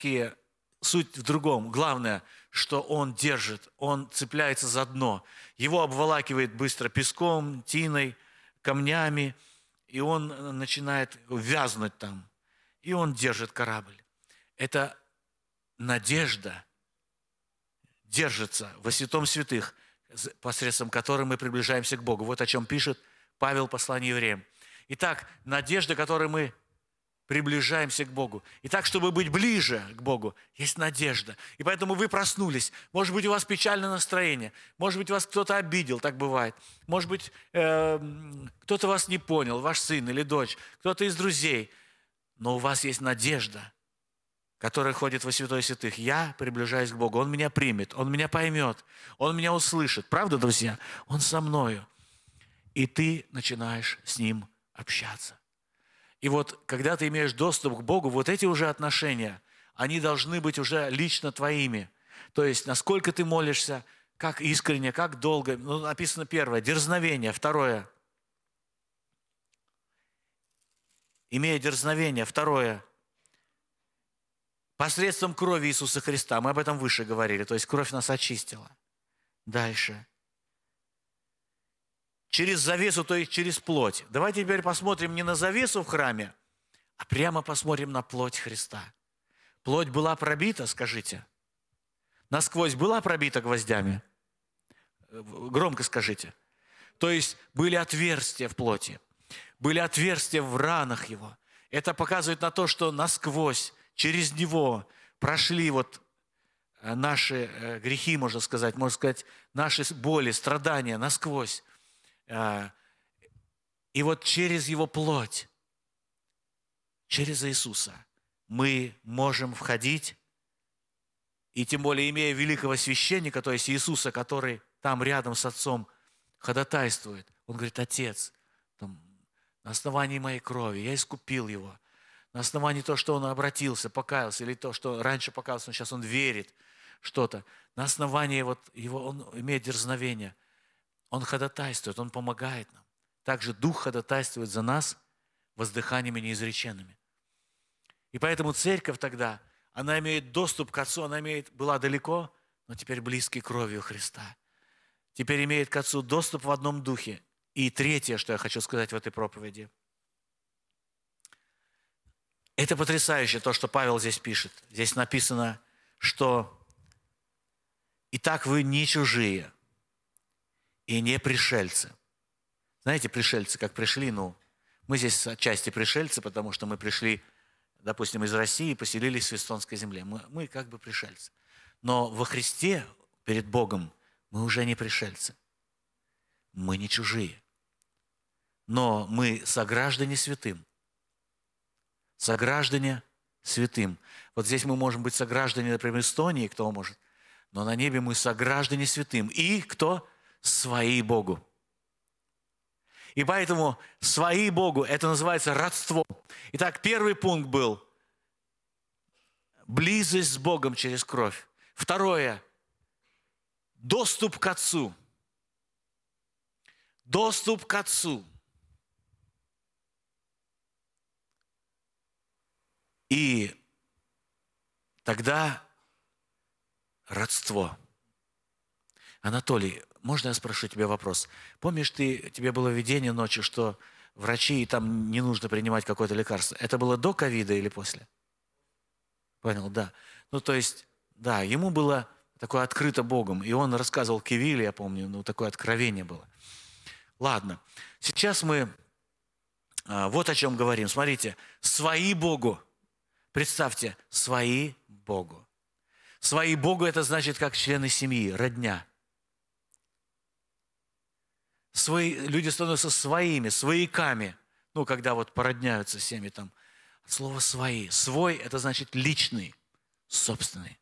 суть в другом. Главное, что он держит, он цепляется за дно. Его обволакивает быстро песком, тиной, камнями, и он начинает вязнуть там. И он держит корабль. Это надежда держится во святом святых, посредством которой мы приближаемся к Богу. Вот о чем пишет Павел в послании евреям. Итак, надежда, которой мы приближаемся к Богу. Итак, чтобы быть ближе к Богу, есть надежда. И поэтому вы проснулись. Может быть, у вас печальное настроение. Может быть, вас кто-то обидел, так бывает. Может быть, кто-то вас не понял, ваш сын или дочь, кто-то из друзей. Но у вас есть надежда, которая ходит во святой святых. Я приближаюсь к Богу. Он меня примет, Он меня поймет, Он меня услышит. Правда, друзья? Он со мною. И ты начинаешь с Ним общаться. И вот, когда ты имеешь доступ к Богу, вот эти уже отношения, они должны быть уже лично твоими. То есть, насколько ты молишься, как искренне, как долго. Ну, написано первое, дерзновение. Второе, имея дерзновение. Второе, посредством крови Иисуса Христа. Мы об этом выше говорили. То есть, кровь нас очистила. Дальше. Через завесу, то есть через плоть. Давайте теперь посмотрим не на завесу в храме, а прямо посмотрим на плоть Христа. Плоть была пробита, скажите. Насквозь была пробита гвоздями? Громко скажите. То есть были отверстия в плоти, были отверстия в ранах Его. Это показывает на то, что насквозь, через Него прошли вот наши грехи, можно сказать, наши боли, страдания насквозь. И вот через Его плоть, через Иисуса, мы можем входить, и тем более имея великого священника, то есть Иисуса, который там рядом с Отцом ходатайствует. Он говорит: Отец, там, на основании моей крови я искупил Его, на основании того, что Он обратился, покаялся, или то, что раньше покаялся, но сейчас Он верит что-то, на основании вот Его, Он имеет дерзновение. Он ходатайствует, Он помогает нам. Также Дух ходатайствует за нас воздыханиями неизреченными. И поэтому церковь тогда, она имеет доступ к Отцу, она была далеко, но теперь близкой кровью Христа. Теперь имеет к Отцу доступ в одном духе. И третье, что я хочу сказать в этой проповеди. Это потрясающе, то, что Павел здесь пишет. Здесь написано, что «Итак, вы не чужие и не пришельцы». Знаете, пришельцы, как пришли, мы здесь отчасти пришельцы, потому что мы пришли, допустим, из России и поселились в Эстонской земле. Мы как бы пришельцы. Но во Христе, перед Богом, мы уже не пришельцы. Мы не чужие. Но мы сограждане святым. Сограждане святым. Вот здесь мы можем быть сограждане, например, Эстонии, кто может. Но на небе мы сограждане святым. И кто? Свои Богу. И поэтому свои Богу, это называется родство. Итак, первый пункт был близость с Богом через кровь. Второе, доступ к Отцу. Доступ к Отцу. И тогда родство. Анатолий, можно я спрошу тебя вопрос? Помнишь, тебе было видение ночью, что врачи, там не нужно принимать какое-то лекарство. Это было до ковида или после? Понял, да. То есть, да, ему было такое открыто Богом. И он рассказывал Кивиле, я помню, такое откровение было. Ладно, сейчас мы вот о чем говорим. Смотрите, свои Богу. Представьте, свои Богу. Свои Богу – это значит, как члены семьи, родня. Люди становятся своими, свояками. Когда вот породняются с семьи там. Слово «свои». Свой – это значит личный, собственный.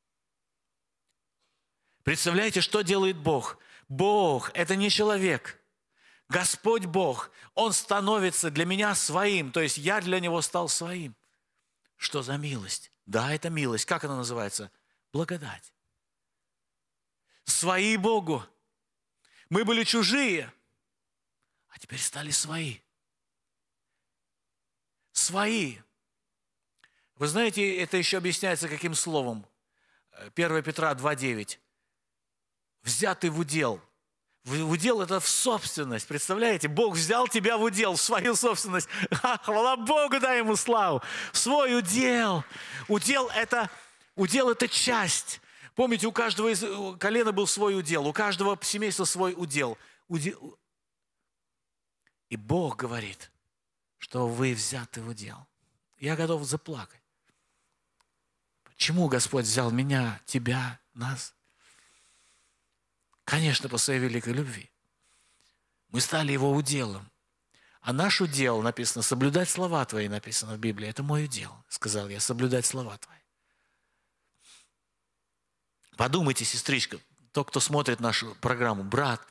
Представляете, что делает Бог? Бог – это не человек. Господь Бог, Он становится для меня своим. То есть я для Него стал своим. Что за милость? Да, это милость. Как она называется? Благодать. Свои Богу. Мы были чужие, а теперь стали свои. Свои. Вы знаете, это еще объясняется каким словом? 1 Петра 2:9. Взятый в удел. В удел – это в собственность, представляете? Бог взял тебя в удел, в свою собственность. Хвала Богу, дай Ему славу. В свой удел. Удел – это часть. Помните, у каждого из колена был свой удел, у каждого семейства свой удел. И Бог говорит, что вы взяты в удел. Я готов заплакать. Почему Господь взял меня, тебя, нас? Конечно, по своей великой любви. Мы стали Его уделом. А наш удел, написано, соблюдать слова Твои, написано в Библии. Это мой удел, сказал я, соблюдать слова Твои. Подумайте, сестричка, тот, кто смотрит нашу программу, брат,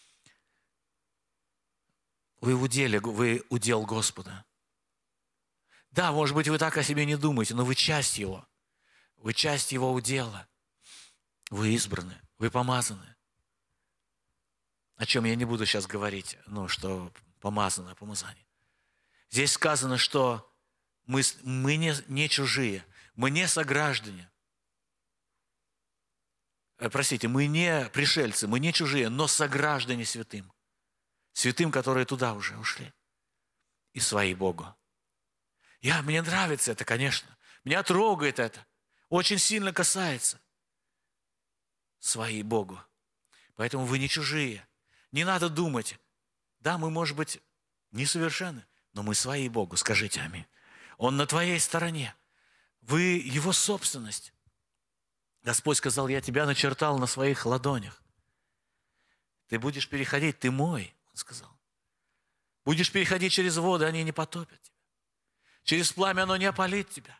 вы удел Господа. Да, может быть, вы так о себе не думаете, но вы часть Его. Вы часть Его удела. Вы избраны, вы помазаны. О чем я не буду сейчас говорить, что помазано, помазание. Здесь сказано, что мы не чужие, мы не сограждане. Простите, мы не пришельцы, мы не чужие, но сограждане святым. Святым, которые туда уже ушли. И свои Богу. Мне нравится это, конечно. Меня трогает это. Очень сильно касается. Свои Богу. Поэтому вы не чужие. Не надо думать. Да, мы, может быть, несовершенны, но мы свои Богу. Скажите аминь. Он на твоей стороне. Вы Его собственность. Господь сказал, я тебя начертал на своих ладонях. Ты будешь переходить, ты мой, Он сказал. Будешь переходить через воды, они не потопят тебя. Через пламя оно не опалит тебя.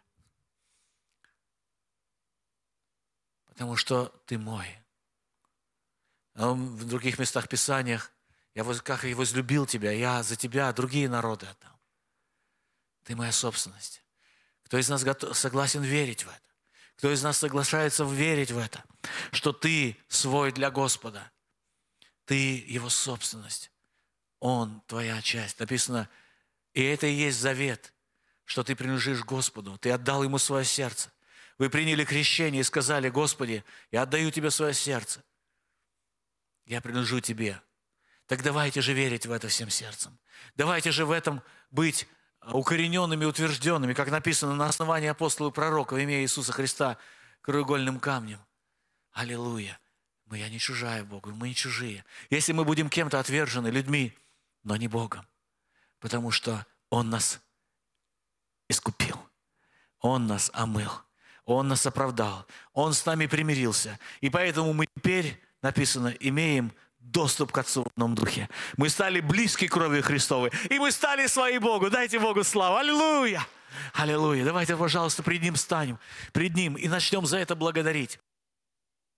Потому что ты мой. А в других местах Писаниях, как я возлюбил тебя, я за тебя другие народы отдам. Ты моя собственность. Кто из нас согласен верить в это? Кто из нас соглашается верить в это? Что ты свой для Господа. Ты Его собственность. Он твоя часть. Написано, и это и есть завет, что ты принадлежишь Господу. Ты отдал Ему свое сердце. Вы приняли крещение и сказали, Господи, я отдаю Тебе свое сердце. Я принадлежу Тебе. Так давайте же верить в это всем сердцем. Давайте же в этом быть укорененными, утвержденными, как написано на основании апостолов и пророков, имея Иисуса Христа краеугольным камнем. Аллилуйя. Я не чужая Богу, мы не чужие. Если мы будем кем-то отвержены, людьми, но не Богом, потому что Он нас искупил, Он нас омыл, Он нас оправдал, Он с нами примирился. И поэтому мы теперь, написано, имеем доступ к Отцу в одном духе. Мы стали близки кровью Христовой, и мы стали свои Богу. Дайте Богу славу. Аллилуйя! Аллилуйя! Давайте, пожалуйста, пред Ним станем, пред Ним, и начнем за это благодарить.